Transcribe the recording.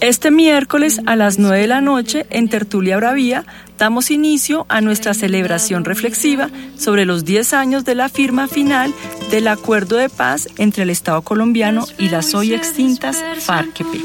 Este miércoles a las 9 de la noche, en Tertulia Bravía, damos inicio a nuestra celebración reflexiva sobre los 10 años de la firma final del Acuerdo de Paz entre el Estado colombiano y las hoy extintas FARC-EP.